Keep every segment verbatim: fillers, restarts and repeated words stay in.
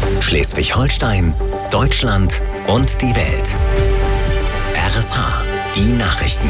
Schleswig-Holstein, Deutschland und die Welt. R S H, die Nachrichten.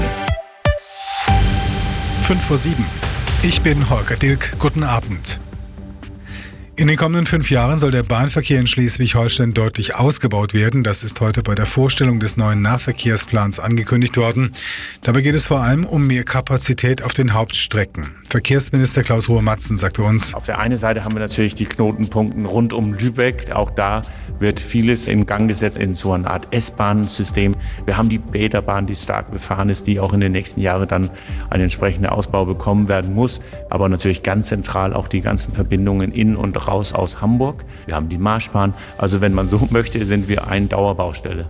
fünf vor sieben. Ich bin Holger Dilk. Guten Abend. In den kommenden fünf Jahren soll der Bahnverkehr in Schleswig-Holstein deutlich ausgebaut werden. Das ist heute bei der Vorstellung des neuen Nahverkehrsplans angekündigt worden. Dabei geht es vor allem um mehr Kapazität auf den Hauptstrecken. Verkehrsminister Klaus Ruhe-Matzen sagte uns: Auf der einen Seite haben wir natürlich die Knotenpunkte rund um Lübeck. Auch da wird vieles in Gang gesetzt in so einer Art S-Bahn-System. Wir haben die Bäderbahn, die stark befahren ist, die auch in den nächsten Jahren dann einen entsprechenden Ausbau bekommen werden muss. Aber natürlich ganz zentral auch die ganzen Verbindungen in und raus aus Hamburg. Wir haben die Marschbahn. Also wenn man so möchte, sind wir eine Dauerbaustelle.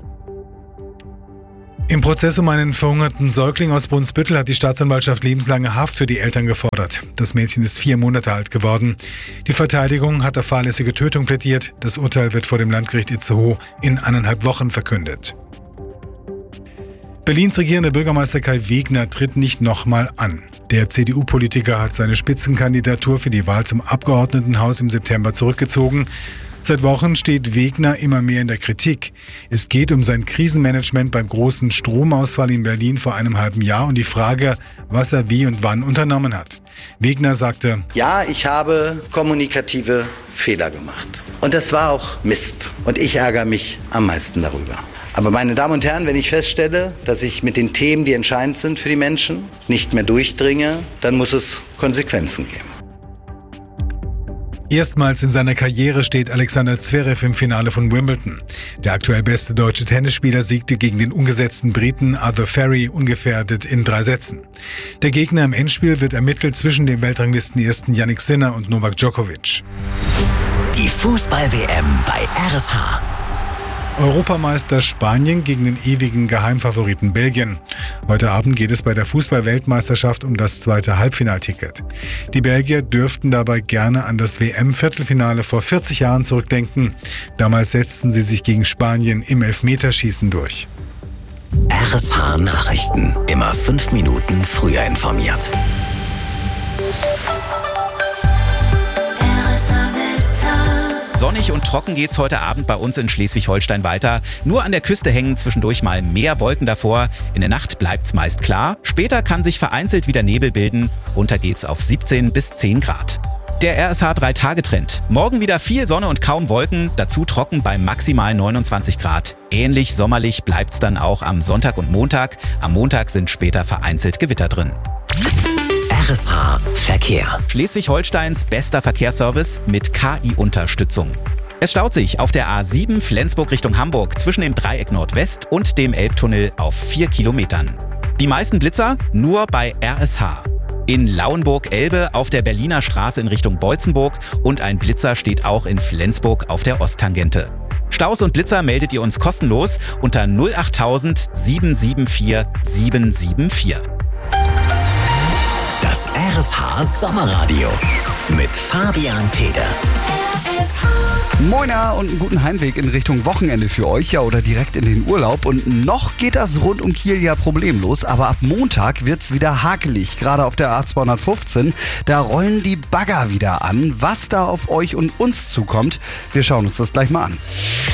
Im Prozess um einen verhungerten Säugling aus Brunsbüttel hat die Staatsanwaltschaft lebenslange Haft für die Eltern gefordert. Das Mädchen ist vier Monate alt geworden. Die Verteidigung hat auf fahrlässige Tötung plädiert. Das Urteil wird vor dem Landgericht Itzehoe in eineinhalb Wochen verkündet. Berlins regierender Bürgermeister Kai Wegner tritt nicht nochmal an. Der C D U-Politiker hat seine Spitzenkandidatur für die Wahl zum Abgeordnetenhaus im September zurückgezogen. Seit Wochen steht Wegner immer mehr in der Kritik. Es geht um sein Krisenmanagement beim großen Stromausfall in Berlin vor einem halben Jahr und die Frage, was er wie und wann unternommen hat. Wegner sagte: Ja, ich habe kommunikative Fehler gemacht. Und das war auch Mist. Und ich ärgere mich am meisten darüber. Aber meine Damen und Herren, wenn ich feststelle, dass ich mit den Themen, die entscheidend sind für die Menschen, nicht mehr durchdringe, dann muss es Konsequenzen geben. Erstmals in seiner Karriere steht Alexander Zverev im Finale von Wimbledon. Der aktuell beste deutsche Tennisspieler siegte gegen den ungesetzten Briten Arthur Ferry ungefährdet in drei Sätzen. Der Gegner im Endspiel wird ermittelt zwischen dem Weltranglistenersten Yannick Sinner und Novak Djokovic. Die Fußball-W M bei R S H. Europameister Spanien gegen den ewigen Geheimfavoriten Belgien. Heute Abend geht es bei der Fußball-Weltmeisterschaft um das zweite Halbfinalticket. Die Belgier dürften dabei gerne an das W M-Viertelfinale vor vierzig Jahren zurückdenken. Damals setzten sie sich gegen Spanien im Elfmeterschießen durch. R S H Nachrichten. Immer fünf Minuten früher informiert. Sonnig und trocken geht's heute Abend bei uns in Schleswig-Holstein weiter. Nur an der Küste hängen zwischendurch mal mehr Wolken davor. In der Nacht bleibt's meist klar. Später kann sich vereinzelt wieder Nebel bilden. Runter geht's auf siebzehn bis zehn Grad. Der R S H drei Tage Trend. Morgen wieder viel Sonne und kaum Wolken, dazu trocken bei maximal neunundzwanzig Grad. Ähnlich sommerlich bleibt's dann auch am Sonntag und Montag. Am Montag sind später vereinzelt Gewitter drin. R S H Verkehr. Schleswig-Holsteins bester Verkehrsservice mit K I-Unterstützung. Es staut sich auf der A sieben Flensburg Richtung Hamburg zwischen dem Dreieck Nordwest und dem Elbtunnel auf vier Kilometern. Die meisten Blitzer nur bei R S H. In Lauenburg-Elbe auf der Berliner Straße in Richtung Beutzenburg und ein Blitzer steht auch in Flensburg auf der Osttangente. Staus und Blitzer meldet ihr uns kostenlos unter null acht tausend sieben sieben vier sieben sieben vier. Das R S H Sommerradio mit Fabian Peder. Moina und einen guten Heimweg in Richtung Wochenende für euch, ja, oder direkt in den Urlaub. Und noch geht das rund um Kiel ja problemlos, aber ab Montag wird's wieder hakelig, gerade auf der A zweihundertfünfzehn. Da rollen die Bagger wieder an. Was da auf euch und uns zukommt, wir schauen uns das gleich mal an.